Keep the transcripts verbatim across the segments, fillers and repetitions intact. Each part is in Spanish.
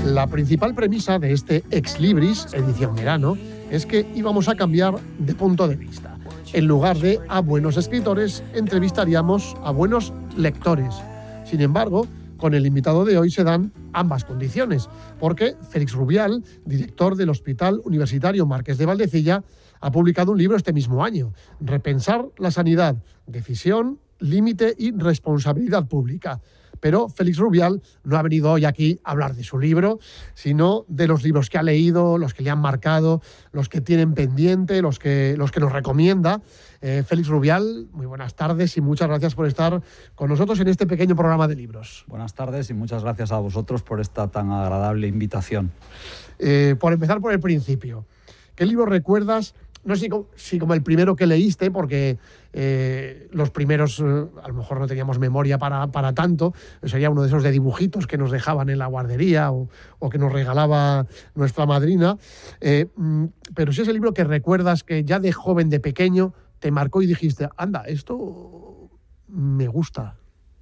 La principal premisa de este Ex Libris, edición verano, es que íbamos a cambiar de punto de vista. En lugar de a buenos escritores, entrevistaríamos a buenos lectores. Sin embargo, con el invitado de hoy se dan ambas condiciones, porque Félix Rubial, director del Hospital Universitario Marqués de Valdecilla, ha publicado un libro este mismo año, Repensar la sanidad, decisión, límite y responsabilidad pública. Pero Félix Rubial no ha venido hoy aquí a hablar de su libro, sino de los libros que ha leído, los que le han marcado, los que tienen pendiente, los que, los que nos recomienda. Eh, Félix Rubial, muy buenas tardes y muchas gracias por estar con nosotros en este pequeño programa de libros. Buenas tardes y muchas gracias a vosotros por esta tan agradable invitación. Eh, por empezar por el principio, ¿qué libro recuerdas? No sé si como, si como el primero que leíste, porque eh, los primeros eh, a lo mejor no teníamos memoria para, para tanto, sería uno de esos de dibujitos que nos dejaban en la guardería o, o que nos regalaba nuestra madrina, eh, pero si es el libro que recuerdas que ya de joven, de pequeño, te marcó y dijiste, anda, esto me gusta.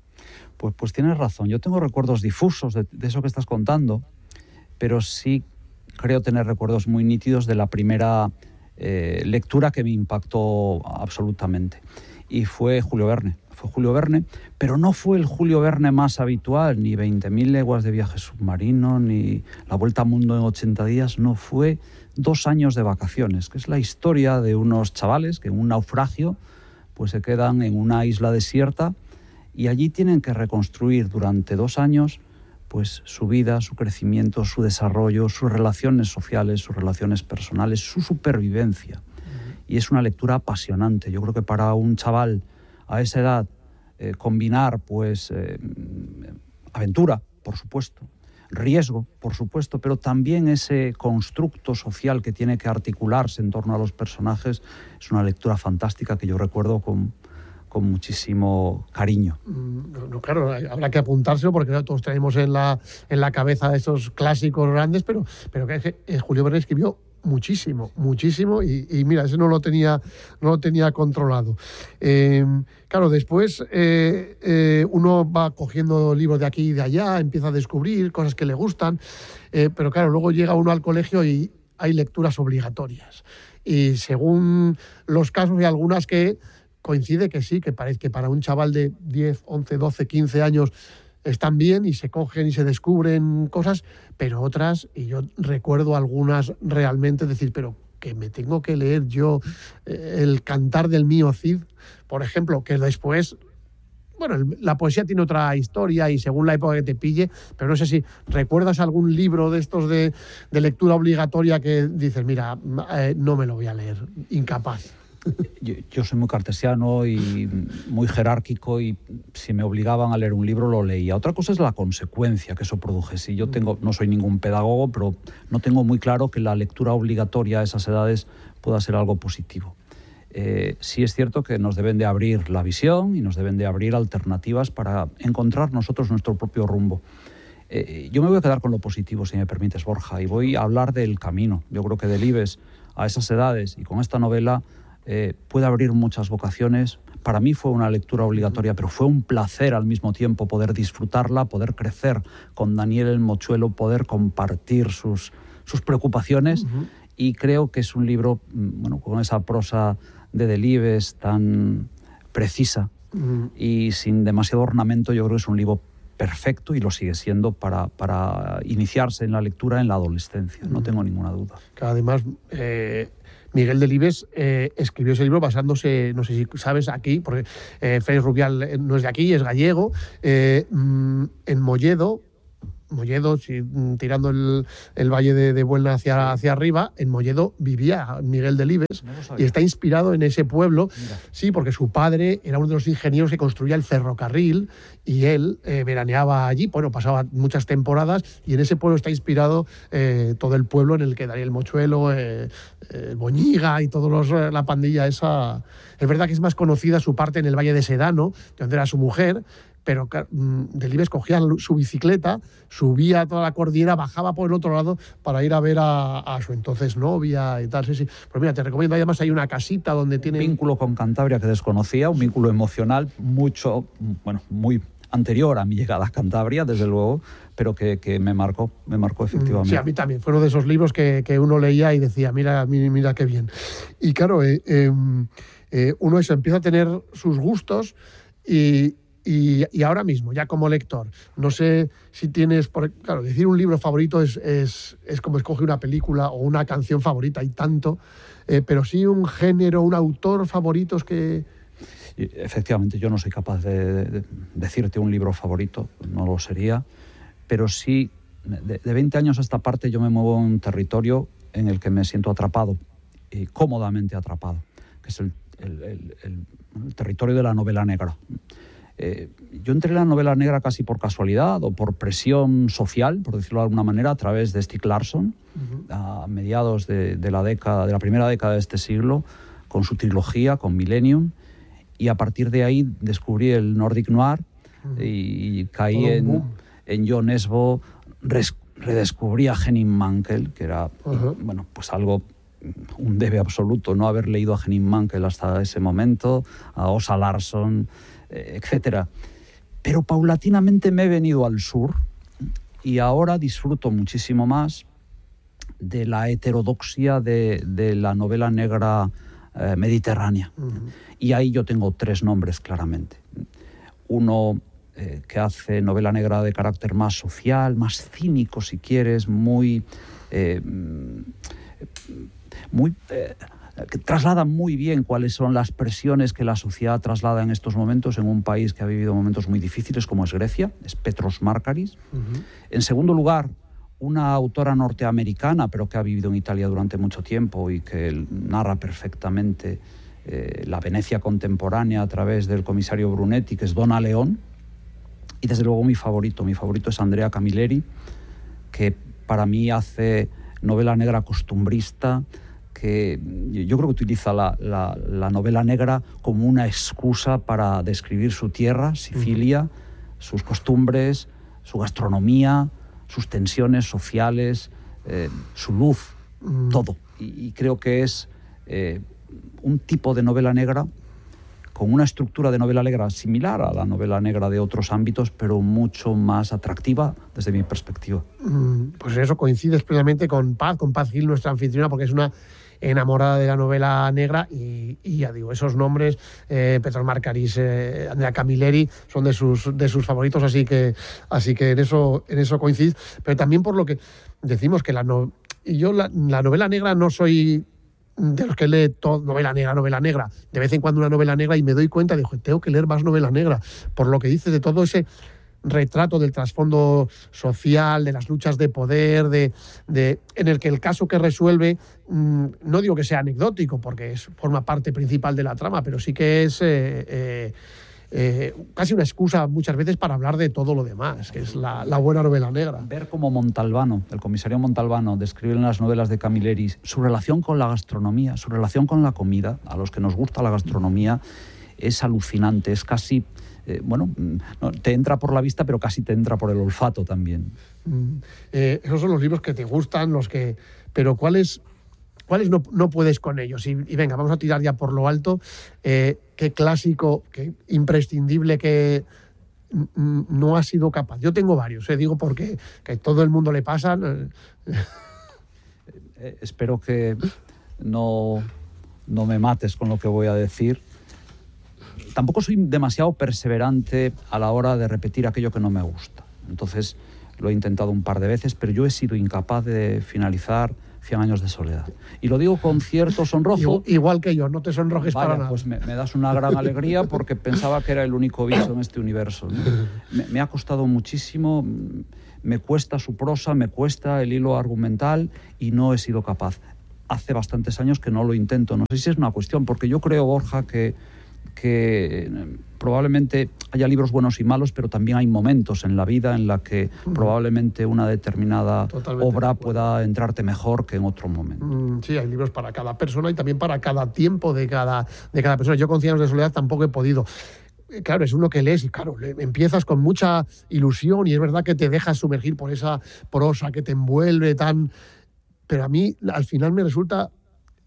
Pues, pues tienes razón, yo tengo recuerdos difusos de, de eso que estás contando, pero sí creo tener recuerdos muy nítidos de la primera Eh, lectura que me impactó absolutamente. Y fue Julio Verne. Fue Julio Verne, pero no fue el Julio Verne más habitual, ni veinte mil leguas de viaje submarino, ni La vuelta al mundo en ochenta días. No, fue Dos años de vacaciones, que es la historia de unos chavales que en un naufragio pues se quedan en una isla desierta y allí tienen que reconstruir durante dos años pues su vida, su crecimiento, su desarrollo, sus relaciones sociales, sus relaciones personales, su supervivencia. Uh-huh. Y es una lectura apasionante. Yo creo que para un chaval a esa edad eh, combinar pues eh, aventura, por supuesto, riesgo, por supuesto, pero también ese constructo social que tiene que articularse en torno a los personajes, es una lectura fantástica que yo recuerdo con con muchísimo cariño. No, no, claro, habrá que apuntárselo porque ¿no? todos tenemos en la, en la cabeza esos clásicos grandes, pero, pero que eh, Julio Verne escribió muchísimo, muchísimo y, y mira, ese no lo tenía, no lo tenía controlado. Eh, claro, después eh, eh, uno va cogiendo libros de aquí y de allá, empieza a descubrir cosas que le gustan, eh, pero claro, luego llega uno al colegio y hay lecturas obligatorias. Y según los casos hay algunas que coincide que sí, que parece que para un chaval de diez, once, doce, quince años están bien y se cogen y se descubren cosas, pero otras, y yo recuerdo algunas realmente decir, pero que me tengo que leer yo eh, el Cantar del mío Cid, por ejemplo, que después, bueno, la poesía tiene otra historia y según la época que te pille, pero no sé si recuerdas algún libro de estos de, de lectura obligatoria que dices, mira, eh, no me lo voy a leer, incapaz. Yo, yo soy muy cartesiano y muy jerárquico y si me obligaban a leer un libro lo leía. Otra cosa es la consecuencia que eso produje. Si yo tengo, no soy ningún pedagogo, pero no tengo muy claro que la lectura obligatoria a esas edades pueda ser algo positivo. Eh, sí es cierto que nos deben de abrir la visión y nos deben de abrir alternativas para encontrar nosotros nuestro propio rumbo. Eh, yo me voy a quedar con lo positivo, si me permites, Borja, y voy a hablar del camino. Yo creo que Delibes, a esas edades y con esta novela, Eh, puede abrir muchas vocaciones. Para mí fue una lectura obligatoria, pero fue un placer al mismo tiempo poder disfrutarla, poder crecer con Daniel el Mochuelo, poder compartir sus, sus preocupaciones. Uh-huh. Y creo que es un libro, bueno, con esa prosa de Delibes tan precisa uh-huh. y sin demasiado ornamento, yo creo que es un libro perfecto y lo sigue siendo para, para iniciarse en la lectura en la adolescencia, no uh-huh. tengo ninguna duda. Que además, eh... Miguel Delibes eh, escribió ese libro basándose, no sé si sabes, aquí, porque eh, Félix Rubial no es de aquí, es gallego, eh, en Molledo, Molledo, si, tirando el, el valle de, de Buelna hacia, hacia arriba, en Molledo vivía Miguel Delibes no y está inspirado en ese pueblo. Mira. Sí, porque su padre era uno de los ingenieros que construía el ferrocarril y él eh, veraneaba allí, bueno, pasaba muchas temporadas y en ese pueblo está inspirado eh, todo el pueblo en el que Daniel Mochuelo, eh, eh, Boñiga y toda la pandilla esa. Es verdad que es más conocida su parte en el Valle de Sedano, donde era su mujer, pero Delibes cogía su bicicleta, subía toda la cordillera, bajaba por el otro lado para ir a ver a, a su entonces novia y tal. Sí, sí. Pues mira, te recomiendo, además hay una casita donde tiene... Un vínculo con Cantabria que desconocía, un vínculo emocional mucho, bueno, muy anterior a mi llegada a Cantabria, desde luego, pero que, que me marcó, me marcó efectivamente. Sí, a mí también. Fue uno de esos libros que, que uno leía y decía, mira, mira, mira qué bien. Y claro, eh, eh, eh, uno eso empieza a tener sus gustos y, y, y ahora mismo, ya como lector, no sé si tienes, por, claro, decir un libro favorito es, es, es como escoger una película o una canción favorita, hay tanto, eh, pero sí un género, un autor favorito es que... Efectivamente, yo no soy capaz de, de decirte un libro favorito, no lo sería, pero sí, de, de veinte años a esta parte yo me muevo en un territorio en el que me siento atrapado, y cómodamente atrapado, que es el, el, el, el, el territorio de la novela negra. Eh, yo entré en la novela negra casi por casualidad o por presión social, por decirlo de alguna manera, a través de Stieg Larsson, uh-huh. a mediados de, de, la década, de la primera década de este siglo, con su trilogía, con Millennium, y a partir de ahí descubrí el Nordic Noir uh-huh. y, y caí en, en Jo Nesbø, res, redescubrí a Henning Mankell, que era uh-huh. bueno, pues algo, un debe absoluto no haber leído a Henning Mankell hasta ese momento, a Åsa Larsson, eh, etcétera. Pero paulatinamente me he venido al sur y ahora disfruto muchísimo más de la heterodoxia de, de la novela negra eh, mediterránea. Uh-huh. Y ahí yo tengo tres nombres claramente. Uno eh, que hace novela negra de carácter más social, más cínico si quieres, muy... Eh, muy eh, que traslada muy bien cuáles son las presiones que la sociedad traslada en estos momentos en un país que ha vivido momentos muy difíciles como es Grecia, es Petros Markaris. Uh-huh. En segundo lugar, una autora norteamericana, pero que ha vivido en Italia durante mucho tiempo y que narra perfectamente eh, la Venecia contemporánea a través del comisario Brunetti, que es Donna León. Y desde luego mi favorito, mi favorito es Andrea Camilleri, que para mí hace novela negra costumbrista, que yo creo que utiliza la, la, la novela negra como una excusa para describir su tierra, Sicilia, uh-huh. sus costumbres, su gastronomía, sus tensiones sociales, eh, su luz, uh-huh. todo. Y, y creo que es eh, un tipo de novela negra con una estructura de novela negra similar a la novela negra de otros ámbitos, pero mucho más atractiva desde mi perspectiva. Pues eso coincides plenamente con Paz, con Paz Gil, nuestra anfitriona, porque es una enamorada de la novela negra y, y ya digo, esos nombres, eh, Petros Markaris, eh, Andrea Camilleri, son de sus, de sus favoritos, así que, así que en eso, en eso coincides. Pero también por lo que decimos que la no, y yo la, la novela negra no soy de los que lee todo, novela negra, novela negra, de vez en cuando una novela negra y me doy cuenta, digo, tengo que leer más novela negra, por lo que dices de todo ese retrato del trasfondo social, de las luchas de poder, de, de en el que el caso que resuelve, mmm, no digo que sea anecdótico, porque es, forma parte principal de la trama, pero sí que es eh, eh, eh, casi una excusa muchas veces para hablar de todo lo demás, que es la, la buena novela negra. Ver cómo Montalbano, el comisario Montalbano, describe en las novelas de Camilleri su relación con la gastronomía, su relación con la comida, a los que nos gusta la gastronomía, es alucinante, es casi... Eh, bueno, no, te entra por la vista, pero casi te entra por el olfato también. Mm, eh, esos son los libros que te gustan, los que, pero ¿cuáles, cuáles no, no puedes con ellos? Y, y venga, vamos a tirar ya por lo alto. Eh, ¿Qué clásico, qué imprescindible que mm, no has sido capaz? Yo tengo varios, eh, digo porque que a todo el mundo le pasan. Eh, espero que no, no me mates con lo que voy a decir. Tampoco soy demasiado perseverante a la hora de repetir aquello que no me gusta. Entonces, lo he intentado un par de veces, pero yo he sido incapaz de finalizar Cien años de soledad. Y lo digo con cierto sonrojo. Igual, igual que yo, no te sonrojes Vaya, para nada. Pues me, me das una gran alegría porque pensaba que era el único bicho en este universo, ¿no? Me, me ha costado muchísimo, me cuesta su prosa, me cuesta el hilo argumental y no he sido capaz. Hace bastantes años que no lo intento. No sé si es una cuestión, porque yo creo, Borja, que que probablemente haya libros buenos y malos, pero también hay momentos en la vida en la que mm. probablemente una determinada Totalmente obra pueda entrarte mejor que en otro momento. Mm, sí, hay libros para cada persona y también para cada tiempo de cada, de cada persona. Yo con Cien años de soledad tampoco he podido. Claro, es uno que lees y claro, empiezas con mucha ilusión y es verdad que te dejas sumergir por esa prosa que te envuelve tan... Pero a mí al final me resulta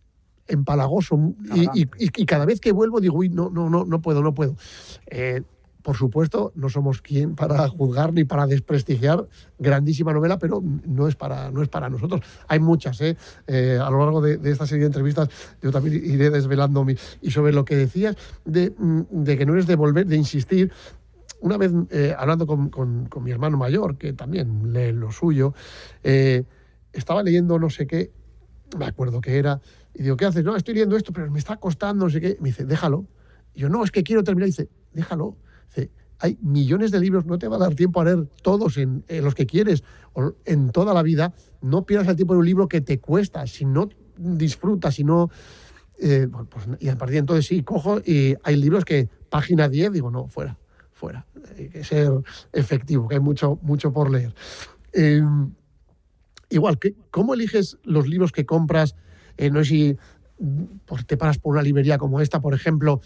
empalagoso y, y, y cada vez que vuelvo digo, uy, no, no, no, no puedo, no puedo. Eh, por supuesto, no somos quien para juzgar ni para desprestigiar, grandísima novela, pero no es para, no es para nosotros. Hay muchas, ¿eh? Eh, a lo largo de, de esta serie de entrevistas yo también iré desvelando mi... Y sobre lo que decías de, de que no eres de volver, de insistir, una vez eh, hablando con, con, con mi hermano mayor, que también lee lo suyo, eh, estaba leyendo no sé qué, me acuerdo que era, y digo, ¿qué haces? No, estoy leyendo esto, pero me está costando, no sé qué. Me dice, déjalo. Y yo, no, es que quiero terminar. Y dice, déjalo. Dice, hay millones de libros, no te va a dar tiempo a leer todos en, en los que quieres o en toda la vida. No pierdas el tiempo de un libro que te cuesta. Si no disfrutas, si no... Eh, pues, y a partir de entonces sí, cojo y hay libros que página diez, digo, no, fuera, fuera. Hay que ser efectivo, que hay mucho, mucho por leer. Eh, igual, que, ¿cómo eliges los libros que compras? Eh, no sé si pues, te paras por una librería como esta, por ejemplo...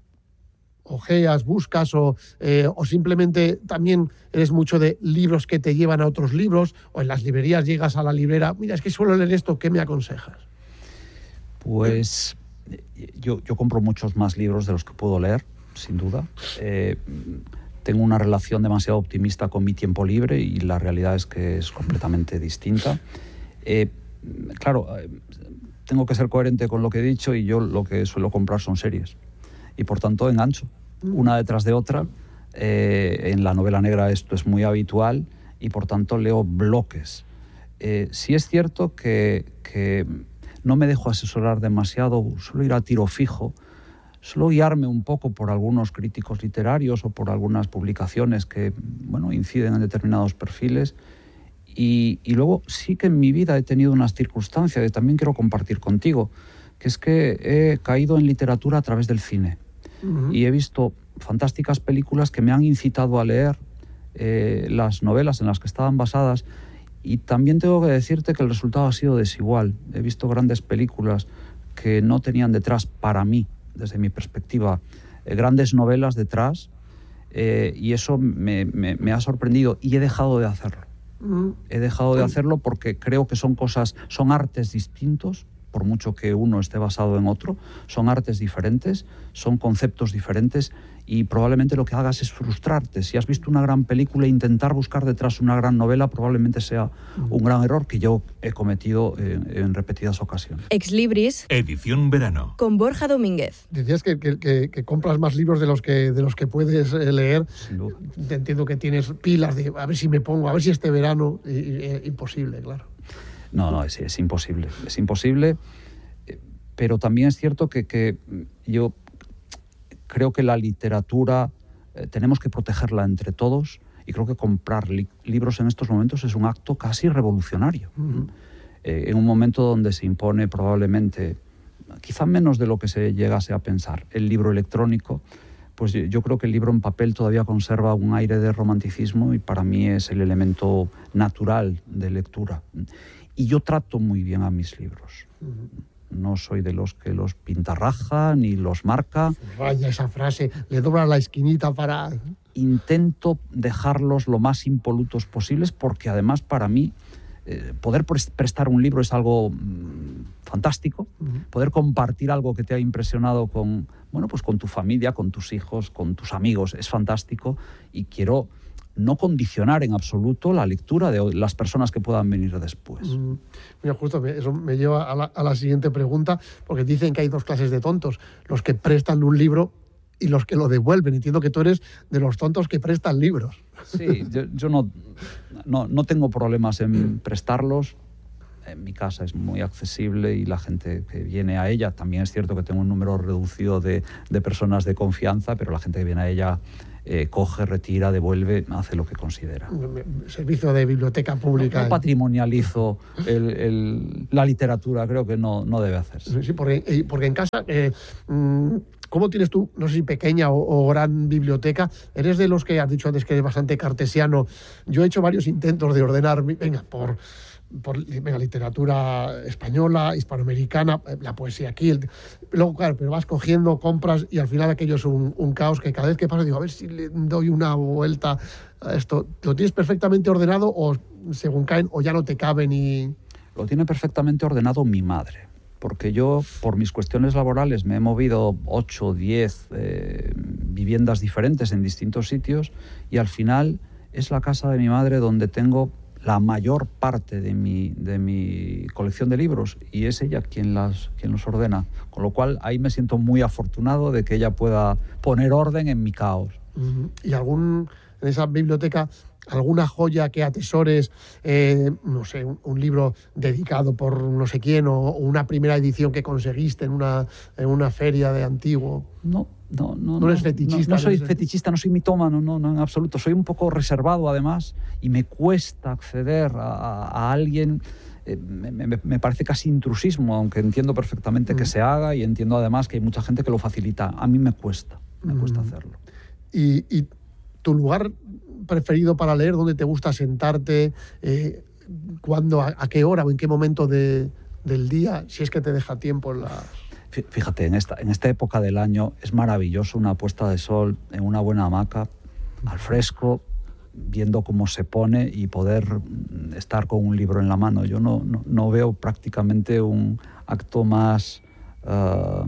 ojeas, buscas o, eh, o simplemente también eres mucho de libros que te llevan a otros libros o en las librerías llegas a la librera, mira, es que suelo leer esto, ¿qué me aconsejas? Pues yo, yo compro muchos más libros de los que puedo leer, sin duda. Eh, tengo una relación demasiado optimista con mi tiempo libre y la realidad es que es completamente distinta. Eh, claro, tengo que ser coherente con lo que he dicho y yo lo que suelo comprar son series y por tanto engancho una detrás de otra. Eh, en la novela negra esto es muy habitual y por tanto leo bloques. Eh, sí es cierto que, que no me dejo asesorar demasiado, suelo ir a tiro fijo, suelo guiarme un poco por algunos críticos literarios o por algunas publicaciones que, bueno, inciden en determinados perfiles y, y luego sí que en mi vida he tenido unas circunstancias que también quiero compartir contigo, que es que he caído en literatura a través del cine. Uh-huh. Y he visto fantásticas películas que me han incitado a leer eh, las novelas en las que estaban basadas y también tengo que decirte que el resultado ha sido desigual. He visto grandes películas que no tenían detrás, para mí, desde mi perspectiva, eh, grandes novelas detrás eh, y eso me, me, me ha sorprendido y he dejado de hacerlo. Uh-huh. He dejado de hacerlo porque creo que son cosas, son artes distintos, por mucho que uno esté basado en otro, son artes diferentes, son conceptos diferentes y probablemente lo que hagas es frustrarte. Si has visto una gran película e intentar buscar detrás una gran novela probablemente sea un gran error que yo he cometido en, en repetidas ocasiones. Ex Libris. Edición verano. Con Borja Domínguez. Decías que, que, que, que compras más libros de los que, de los que puedes leer. Sin duda. Te entiendo que tienes pilas de a ver si me pongo, a ver si este verano... Y, y, imposible, claro. No, no, es, es imposible. Es imposible, pero también es cierto que, que yo creo que la literatura eh, tenemos que protegerla entre todos y creo que comprar li- libros en estos momentos es un acto casi revolucionario. Uh-huh. Eh, en un momento donde se impone probablemente, quizá menos de lo que se llegase a pensar, el libro electrónico, pues yo, yo creo que el libro en papel todavía conserva un aire de romanticismo y para mí es el elemento natural de lectura. Y yo trato muy bien a mis libros. No soy de los que los pintarraja ni los marca. Vaya esa frase, le dobla la esquinita para... Intento dejarlos lo más impolutos posibles porque además para mí eh, poder prestar un libro es algo mmm, fantástico. Uh-huh. Poder compartir algo que te ha impresionado con, bueno, pues con tu familia, con tus hijos, con tus amigos es fantástico y quiero... no condicionar en absoluto la lectura de las personas que puedan venir después. Mm, mira, justo me, eso me lleva a la, a la siguiente pregunta, porque dicen que hay dos clases de tontos, los que prestan un libro y los que lo devuelven. Entiendo que tú eres de los tontos que prestan libros. Sí, yo, yo no, no, no tengo problemas en prestarlos. En mi casa es muy accesible y la gente que viene a ella, también es cierto que tengo un número reducido de, de personas de confianza, pero la gente que viene a ella eh, coge, retira, devuelve, hace lo que considera. Servicio de biblioteca pública. No, no patrimonializo el, el, la literatura, creo que no, no debe hacerse. Sí, porque, porque en casa... Eh, mmm, ¿cómo tienes tú, no sé si pequeña o, o gran biblioteca? Eres de los que has dicho antes que eres bastante cartesiano. Yo he hecho varios intentos de ordenar, venga, por... por venga, literatura española, hispanoamericana, la poesía aquí. El, luego, claro, pero vas cogiendo, compras y al final aquello es un, un caos que cada vez que pasa digo, a ver si le doy una vuelta a esto. ¿Lo tienes perfectamente ordenado o según caen o ya no te caben y...? Lo tiene perfectamente ordenado mi madre. porque yo, por mis cuestiones laborales, me he movido ocho, diez eh, viviendas diferentes en distintos sitios y al final es la casa de mi madre donde tengo la mayor parte de mi, de mi colección de libros y es ella quien, las, quien los ordena. Con lo cual, ahí me siento muy afortunado de que ella pueda poner orden en mi caos. Uh-huh. ¿Y algún, en esa biblioteca, alguna joya que atesores, eh, no sé, un, un libro dedicado por no sé quién o, o una primera edición que conseguiste en una, en una feria de antiguo? No, no, no. ¿No eres fetichista? No, no soy ¿no fetichista, no soy mitómano, no, no, en absoluto. Soy un poco reservado, además, y me cuesta acceder a, a alguien. Eh, me, me, me parece casi intrusismo, aunque entiendo perfectamente mm. que se haga y entiendo además que hay mucha gente que lo facilita. A mí me cuesta, me mm. cuesta hacerlo. ¿Y, y tu lugar preferido para leer, dónde te gusta sentarte, eh, cuándo, a, a qué hora o en qué momento de, del día, si es que te deja tiempo en la... Fíjate, en esta, en esta época del año es maravilloso una puesta de sol en una buena hamaca, al fresco, viendo cómo se pone y poder estar con un libro en la mano. Yo no, no, no veo prácticamente un acto más uh,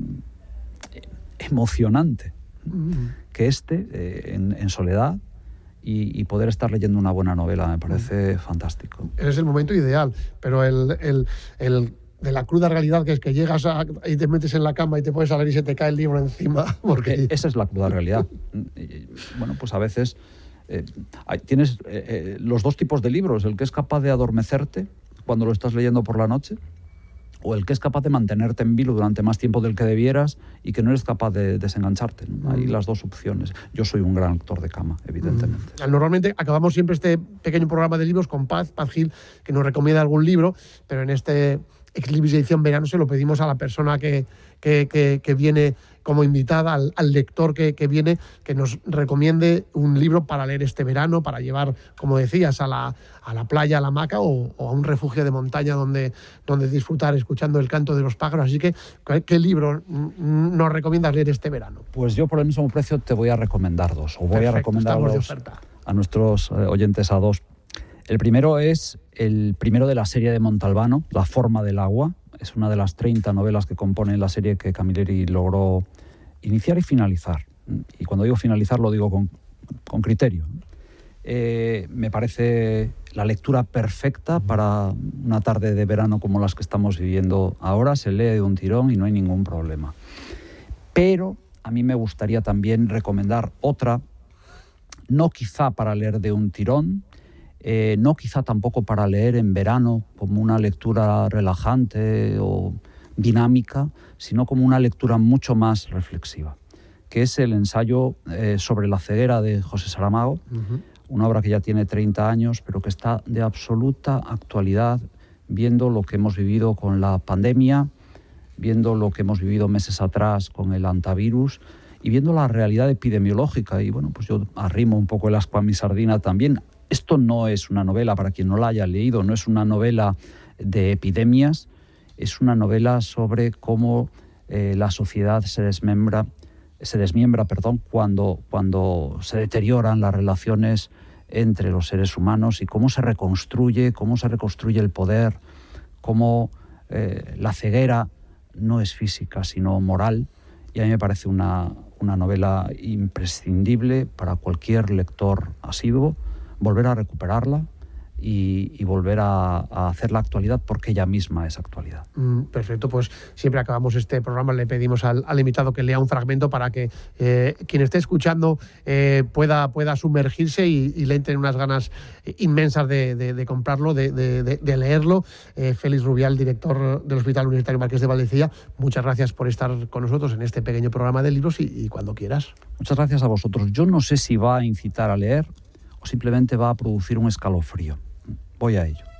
emocionante mm. que este, eh, en, en soledad, y, y poder estar leyendo una buena novela. Me parece mm. fantástico. Es el momento ideal, pero el... el, el... de la cruda realidad que es que llegas a, y te metes en la cama y te puedes salir y se te cae el libro encima. Porque... Esa es la cruda realidad. Bueno, pues a veces eh, hay, tienes eh, eh, los dos tipos de libros, el que es capaz de adormecerte cuando lo estás leyendo por la noche o el que es capaz de mantenerte en vilo durante más tiempo del que debieras y que no eres capaz de desengancharte, ¿no? Hay mm. las dos opciones. Yo soy un gran lector de cama, evidentemente. Mm. Normalmente acabamos siempre este pequeño programa de libros con Paz, Paz Gil, que nos recomienda algún libro, pero en este Ex Libris edición verano se lo pedimos a la persona que, que, que, que viene como invitada, al, al lector que, que viene, que nos recomiende un libro para leer este verano, para llevar, como decías, a la, a la playa, a la hamaca o, o a un refugio de montaña donde, donde disfrutar escuchando el canto de los pájaros. Así que, ¿qué libro nos recomiendas leer este verano? Pues yo por el mismo precio te voy a recomendar dos, o voy Perfecto, a recomendarlos a nuestros oyentes a dos. El primero es el primero de la serie de Montalbano, La forma del agua. Es una de las treinta novelas que componen la serie que Camilleri logró iniciar y finalizar. Y cuando digo finalizar lo digo con, con criterio. Eh, me parece la lectura perfecta para una tarde de verano como las que estamos viviendo ahora. Se lee de un tirón y no hay ningún problema. Pero a mí me gustaría también recomendar otra, no quizá para leer de un tirón, Eh, no quizá tampoco para leer en verano como una lectura relajante o dinámica, sino como una lectura mucho más reflexiva, que es el ensayo eh, sobre la ceguera de José Saramago, uh-huh. una obra que ya tiene treinta años, pero que está de absoluta actualidad, viendo lo que hemos vivido con la pandemia, viendo lo que hemos vivido meses atrás con el hantavirus y viendo la realidad epidemiológica. Y bueno, pues yo arrimo un poco el ascua a mi sardina también. Esto no es una novela, para quien no la haya leído, no es una novela de epidemias, es una novela sobre cómo eh, la sociedad se desmembra, se desmiembra, perdón, cuando, cuando se deterioran las relaciones entre los seres humanos y cómo se reconstruye, cómo se reconstruye el poder, cómo eh, la ceguera no es física, sino moral. Y a mí me parece una, una novela imprescindible para cualquier lector asiduo, volver a recuperarla y, y volver a, a hacer la actualidad porque ella misma es actualidad. Mm, perfecto, pues siempre acabamos este programa, le pedimos al, al invitado que lea un fragmento para que eh, quien esté escuchando eh, pueda, pueda sumergirse y, y le entren unas ganas inmensas de, de, de comprarlo, de, de, de leerlo. Eh, Félix Rubial, director del Hospital Universitario Marqués de Valdecilla, muchas gracias por estar con nosotros en este pequeño programa de libros y, y cuando quieras. Muchas gracias a vosotros. Yo no sé si va a incitar a leer, simplemente va a producir un escalofrío. Voy a ello.